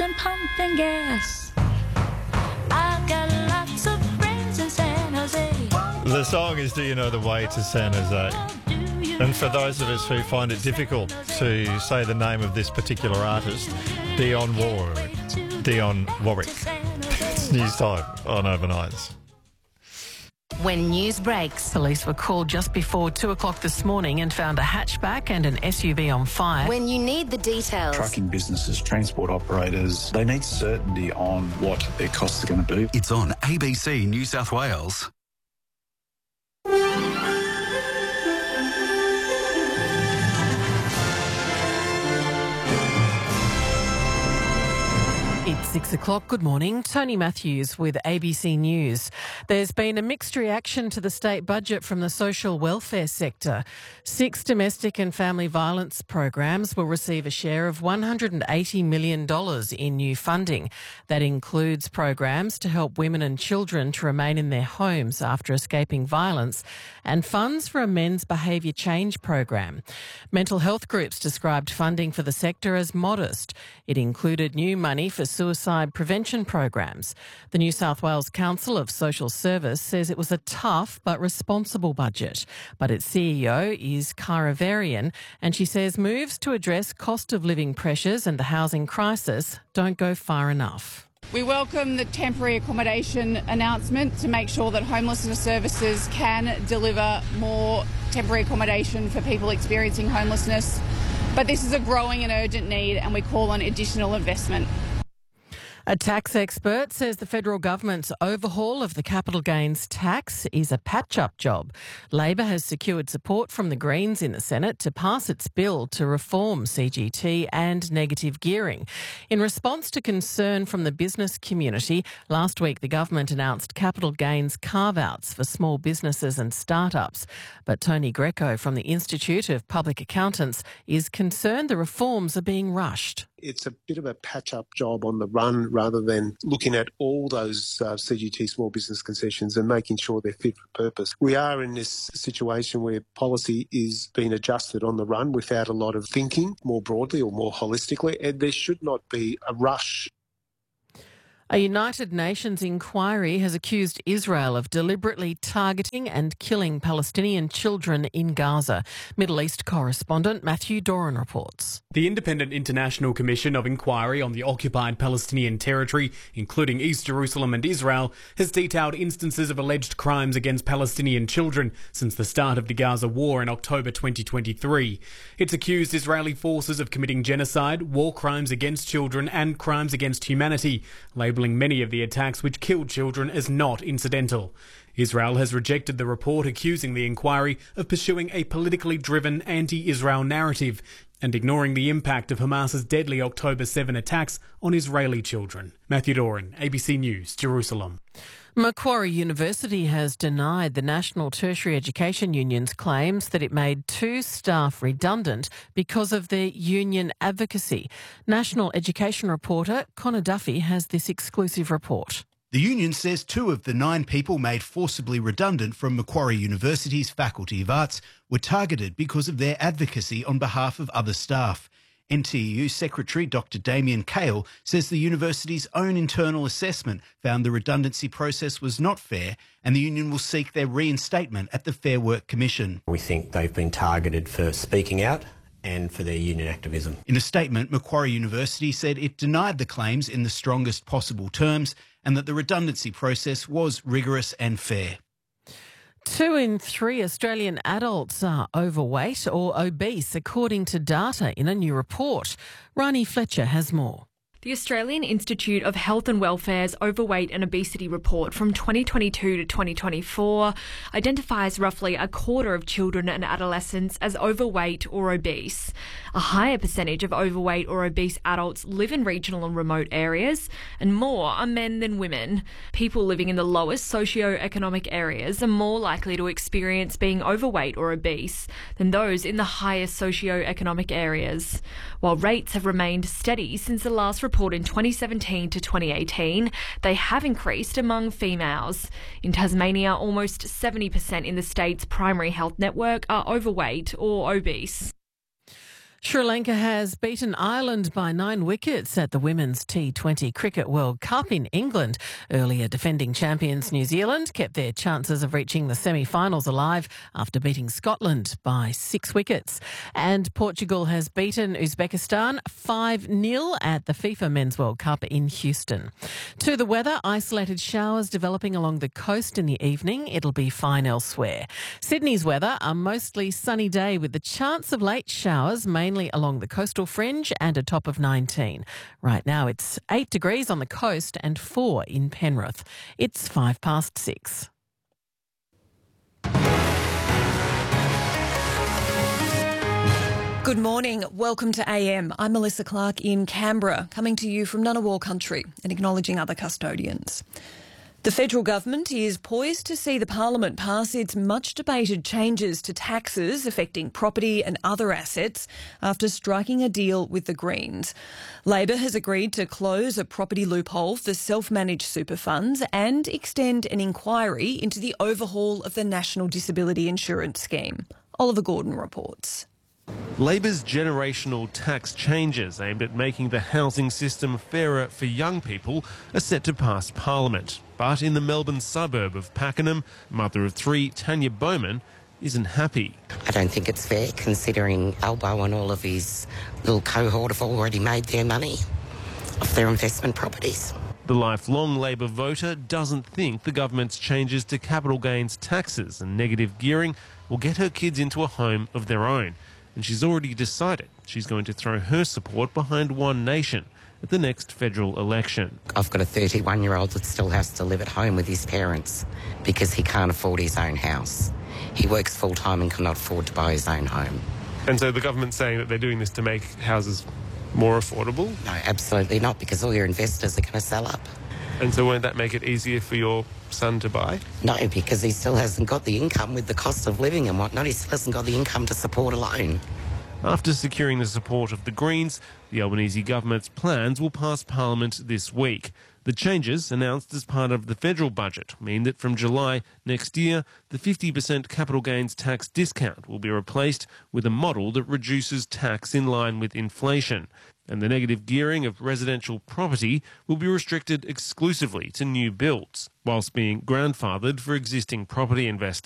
and pumping gas. I've got lots of friends in San Jose. The song is Do You Know the Way to San Jose? And for those of us who find it difficult to say the name of this particular artist, Dionne Warwick. It's news time on Overnights. When news breaks, police were called just before 2 o'clock this morning and found a hatchback and an SUV on fire. When you need the details. Trucking businesses, transport operators, they need certainty on what their costs are going to be. It's on ABC New South Wales. It's 6 o'clock. Good morning. Tony Matthews with ABC News. There's been a mixed reaction to the state budget from the social welfare sector. 6 domestic and family violence programs will receive a share of $180 million in new funding. That includes programs to help women and children to remain in their homes after escaping violence and funds for a men's behaviour change program. Mental health groups described funding for the sector as modest. It included new money for suicide prevention programs. The New South Wales Council of Social Service says it was a tough but responsible budget. But its CEO is Cara Varian, and she says moves to address cost of living pressures and the housing crisis don't go far enough. We welcome the temporary accommodation announcement to make sure that homelessness services can deliver more temporary accommodation for people experiencing homelessness. But this is a growing and urgent need, and we call on additional investment. A tax expert says the federal government's overhaul of the capital gains tax is a patch-up job. Labor has secured support from the Greens in the Senate to pass its bill to reform CGT and negative gearing. In response to concern from the business community, last week the government announced capital gains carve-outs for small businesses and startups. But Tony Greco from the Institute of Public Accountants is concerned the reforms are being rushed. It's a bit of a patch-up job on the run rather than looking at all those CGT small business concessions and making sure they're fit for purpose. We are in this situation where policy is being adjusted on the run without a lot of thinking more broadly or more holistically, and there should not be a rush. A United Nations inquiry has accused Israel of deliberately targeting and killing Palestinian children in Gaza. Middle East correspondent Matthew Doran reports. The Independent International Commission of Inquiry on the Occupied Palestinian Territory, including East Jerusalem and Israel, has detailed instances of alleged crimes against Palestinian children since the start of the Gaza war in October 2023. It's accused Israeli forces of committing genocide, war crimes against children and crimes against humanity, labelling many of the attacks which killed children as not incidental. Israel has rejected the report, accusing the inquiry of pursuing a politically driven anti-Israel narrative and ignoring the impact of Hamas's deadly October 7 attacks on Israeli children. Matthew Doran, ABC News, Jerusalem. Macquarie University has denied the National Tertiary Education Union's claims that it made 2 staff redundant because of their union advocacy. National Education reporter Connor Duffy has this exclusive report. The union says 2 of the 9 people made forcibly redundant from Macquarie University's Faculty of Arts were targeted because of their advocacy on behalf of other staff. NTEU Secretary Dr Damien Cale says the university's own internal assessment found the redundancy process was not fair and the union will seek their reinstatement at the Fair Work Commission. We think they've been targeted for speaking out and for their union activism. In a statement, Macquarie University said it denied the claims in the strongest possible terms and that the redundancy process was rigorous and fair. 2 in 3 Australian adults are overweight or obese, according to data in a new report. Rani Fletcher has more. The Australian Institute of Health and Welfare's Overweight and Obesity Report from 2022 to 2024 identifies roughly a quarter of children and adolescents as overweight or obese. A higher percentage of overweight or obese adults live in regional and remote areas, and more are men than women. People living in the lowest socio-economic areas are more likely to experience being overweight or obese than those in the highest socio-economic areas. While rates have remained steady since the last report in 2017 to 2018, they have increased among females. In Tasmania, almost 70% in the state's primary health network are overweight or obese. Sri Lanka has beaten Ireland by 9 wickets at the Women's T20 Cricket World Cup in England. Earlier defending champions New Zealand kept their chances of reaching the semi-finals alive after beating Scotland by 6 wickets. And Portugal has beaten Uzbekistan 5-0 at the FIFA Men's World Cup in Houston. To the weather, isolated showers developing along the coast in the evening. It'll be fine elsewhere. Sydney's weather, a mostly sunny day with the chance of late showers, mainly along the coastal fringe, and a top of 19. Right now it's 8 degrees on the coast and 4 in Penrith. It's 6:05. Good morning. Welcome to AM. I'm Melissa Clark in Canberra, coming to you from Ngunnawal country and acknowledging other custodians. The federal government is poised to see the parliament pass its much-debated changes to taxes affecting property and other assets after striking a deal with the Greens. Labor has agreed to close a property loophole for self-managed super funds and extend an inquiry into the overhaul of the National Disability Insurance Scheme. Oliver Gordon reports. Labor's generational tax changes aimed at making the housing system fairer for young people are set to pass Parliament. But in the Melbourne suburb of Pakenham, mother of 3, Tanya Bowman, isn't happy. I don't think it's fair, considering Albo and all of his little cohort have already made their money off their investment properties. The lifelong Labor voter doesn't think the government's changes to capital gains taxes and negative gearing will get her kids into a home of their own. And she's already decided she's going to throw her support behind One Nation at the next federal election. I've got a 31-year-old that still has to live at home with his parents because he can't afford his own house. He works full-time and cannot afford to buy his own home. And so the government's saying that they're doing this to make houses more affordable? No, absolutely not, because all your investors are going to sell up. And so won't that make it easier for your son to buy? No, because he still hasn't got the income with the cost of living and whatnot. He still hasn't got the income to support a loan. After securing the support of the Greens, the Albanese government's plans will pass Parliament this week. The changes, announced as part of the federal budget, mean that from July next year, the 50% capital gains tax discount will be replaced with a model that reduces tax in line with inflation. And the negative gearing of residential property will be restricted exclusively to new builds, whilst being grandfathered for existing property investors.